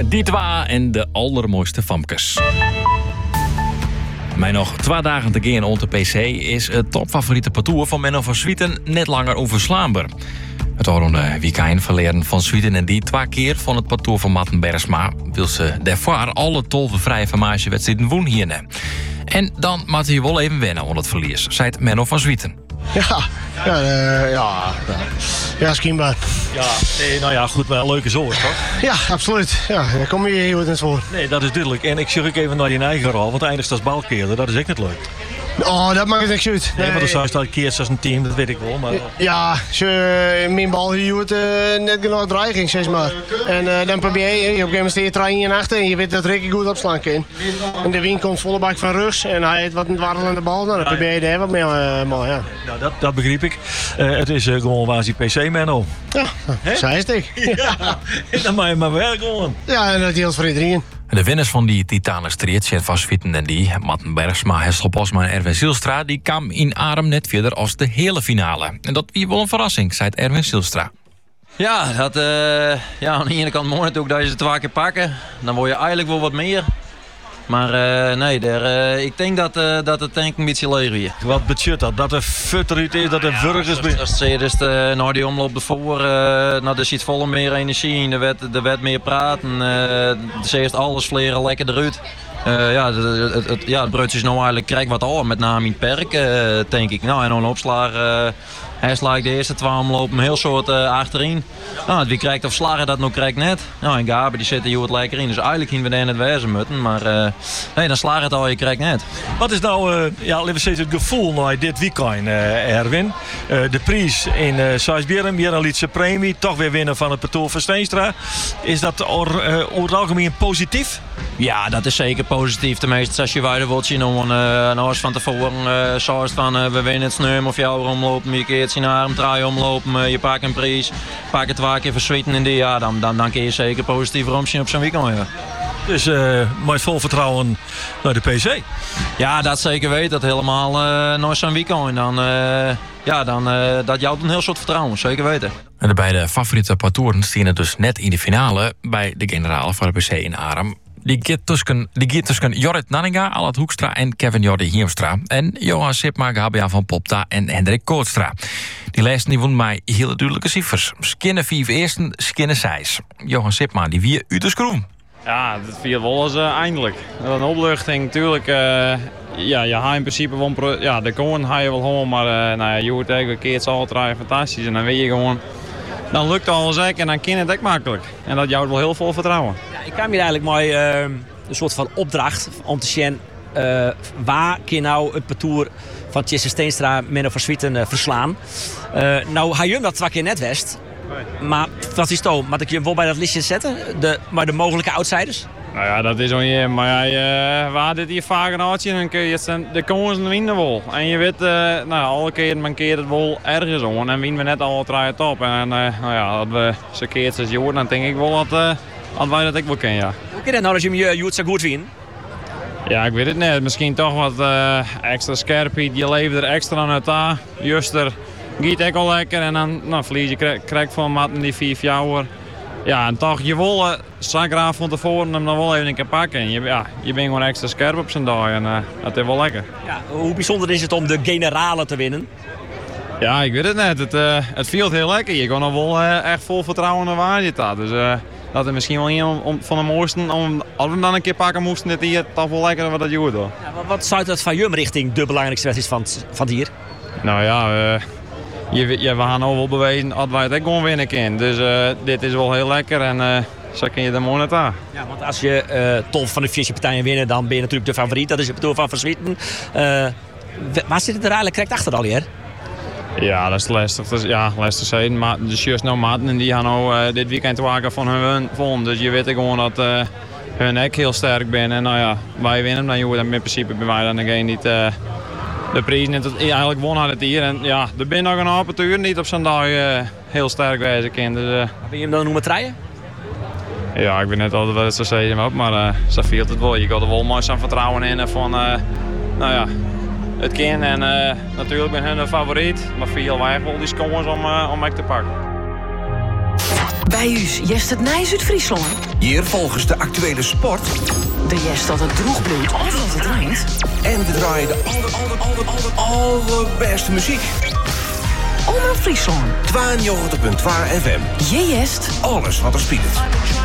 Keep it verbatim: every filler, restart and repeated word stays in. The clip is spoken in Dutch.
Die twa en de allermooiste famkes. Mij nog twee dagen te gaan op de P C is het topfavoriete parcours van Menno van Swieten net langer onverslaanbaar. Het oranje weekend verleden van Swieten en die twee keer van het parcours van Matten Bergsma wil ze daarvoor alle tolvenvrije formatiewedstrijden woen hierna. En dan moet hij wel even wennen onder het verlies, zei het Menno van Swieten. Ja, ja, uh, ja, ja, schijnbaar. Ja, nee, nou ja, goed, maar een leuke zomer, toch? Ja, absoluut. Ja, daar kom je heel goed in voor. Nee, dat is duidelijk. En ik zie ook even naar je eigen rol, want eindigt als balkeerder, dat is echt niet leuk. Oh, dat maakt het echt uit. Nee, maar dan zou je dat keert als een team, dat weet ik wel. Maar... Ja, ze, mijn bal hier het uh, net genoeg dreiging, zeg maar. En uh, dan probeer je, op een gegeven moment sta je trein in achter en je weet dat Ricky goed opslaan kan. En de wind komt volle bak van rechts en hij heeft wat een warrelende bal, nou, dan probeer je daar wat mee, uh, maar ja. Nou, dat, dat begreep ik. Uh, het is uh, gewoon waar die P C, Menno. Ja, zij is het. Ja, dan mag je maar werk gewoon. Ja, en dat deelt voor iedereen. De winnaars van die titanenstrijd zijn van Swieten en die, Matten Bergsma, Hessel Posma en Erwin Zielstra, die kwam in Arem net verder als de hele finale. En dat was wel een verrassing, zei Erwin Zielstra. Ja, dat, uh, ja, aan de ene kant mooi natuurlijk dat je ze twee keer pakken. Dan word je eigenlijk wel wat meer. Maar uh, nee, der, uh, ik denk dat, uh, dat het tank een beetje leeg weer. Wat betekent dat? Dat er futter uit is, dat er ja, burgers zijn? Als het is de, nou, die omloop ervoor, uh, nou, er zit volle meer energie in, er werd, er werd meer praten. Uh, er eerst alles vleren lekker eruit. Uh, ja, het, het, het, ja, het broodje is nou eigenlijk krijg wat al, met name in het perk, uh, denk ik. Nou, en dan opslag. Uh, Hij slaagt de eerste twee omlopen heel soort uh, achterin. Nou, wie krijgt of slagen dat nog krijgt net. Nou, en Gabe die zit er heel wat lekker in. Dus eigenlijk gingen we daar net wezen moeten. Maar uh, nee, dan slaagt het al, je krijgt net. Wat is nou, uh, ja, laten we zeggen, het gevoel na dit weekend, uh, Erwin? Uh, de prijs in uh, Sijsberen, weer een lietse premie. Toch weer winnen van het parcours van Steenstra. Is dat or, uh, over het algemeen positief? Ja, dat is zeker positief. Tenminste, als je verder wilt zien, dan uh, nou, van tevoren uh, zoals van uh, we winnen het sneum of jou omlopen, je keert je naar hem, draai omlopen, uh, je pakt een prijs, pak het twee keer verswieten in die, ja, dan, dan, dan kun je zeker positief romzien op zo'n weekend. Ja. Dus uh, met vol vertrouwen naar de P C. Ja, dat zeker weet. Dat helemaal uh, naar zo'n weekend. Dan, uh, ja, dan uh, dat jouwt een heel soort vertrouwen, zeker weten. En de beide favoriete parcours staan dus net in de finale bij de generale voor de P C in Arem. Die gaat tussen, die gaat tussen Jorrit Nanninga, Allard Hoekstra en Kevin Jordi Hiemstra. En Johan Sipma, Gabriel van Popta en Hendrik Koortstra. Die lijsten die won mij hele duidelijke cijfers. Skinnen vijf eersten, skinnen zes. Johan Sipma, die wie uit de schroem. Ja, dat viel wel eens uh, eindelijk. Een opluchting natuurlijk. Uh, ja, je hebt in principe wel pro- ja, de gewoon ga je wel gewoon, maar uh, nou ja, je hoort eigenlijk een keer het zal draaien fantastisch. En dan weet je gewoon, dan lukt alles echt en dan kan het echt makkelijk. En dat jouwt wel heel veel vertrouwen. Ja, ik kwam hier eigenlijk mooi uh, een soort van opdracht om te zien uh, waar kun je nou het parcours van Tjesse Steenstra Menno van Swieten uh, verslaan. Uh, nou, hij je dat twee keer net west. Maar wat is het? Moet ik je wel bij dat listje zetten? De, maar de mogelijke outsiders? Nou ja, dat is ook niet. Maar ja, uh, waar dit hier vaak een uitje, dan kun je het, de komens winnen wel. En je weet, uh, nou, alle keer mankeert het wel ergens om. En winnen we net al het op. En uh, nou ja, dat we ze keert zes jaar, dan denk ik wel dat, uh, dat wij dat ik wel kennen, ja. Hoe kun je dat nou als je je het zo goed vindt? Ja, ik weet het net. Misschien toch wat uh, extra scherpheid. Je leeft er extra aan het aan. Juster giet ook al lekker. En dan nou, verlies je krijg van matten die vier jaar. Ja, en toch, je wil uh, zagraaf van tevoren hem dan wel even een keer pakken. Je, ja, je bent gewoon extra scherp op zijn dag en uh, dat is wel lekker. Ja, hoe bijzonder is het om de generale te winnen? Ja, ik weet het net. Het, uh, het viel heel lekker. Je kon er wel uh, echt vol vertrouwen naar waar je staat. Dus uh, dat is misschien wel een om, om, van de mooiste. Om, als we hem dan een keer pakken moesten, dit hier toch wel lekker wat dat je hoort. Ja, wat, wat zou dat van Jum richting de belangrijkste wedstrijd van, van het hier? Nou ja, uh, je, je, we gaan nou wel bewijzen dat wij het ook gewoon winnen kunnen. Dus uh, dit is wel heel lekker en uh, zo kun je er mooi naar aan. Ja, want als je uh, tolf van de vier partijen winnen, dan ben je natuurlijk de favoriet. Dat is het bedoel van Van Swieten. Uh, waar zit het er eigenlijk correct achter al hier? Ja, dat is lastig. Dat is, ja, lastig zijn. Maar de juist nou maten en die gaan nou uh, dit weekend waken van hun volgende. Dus je weet gewoon dat uh, hun echt heel sterk zijn. En nou ja, wij winnen dan. Je wordt in principe bij mij dan degene die uh, de prijs net eigenlijk won had het hier. En ja, er zijn nog een apparatuur niet op zo'n dag uh, heel sterk wezen kan. Dus, uh, ben je hem dan noemen treien? Ja, ik weet net altijd wat het zou zeggen, maar uh, zo viel het wel. Je gaat er wel mooi zo'n vertrouwen in van, uh, nou ja, het kind. En uh, natuurlijk ben hun een favoriet, maar veel wij wel die scores om, uh, om echt te pakken. Bij u jest het Nijs uit Friesland. Hier volgens de actuele sport. De jest dat het droeg bloeit of dat het regent. En we draaien de aller, aller, aller, aller, allerbeste muziek. Omroep Friesland. tweeënnegentig komma twee F M. Je jest Alles wat er speelt.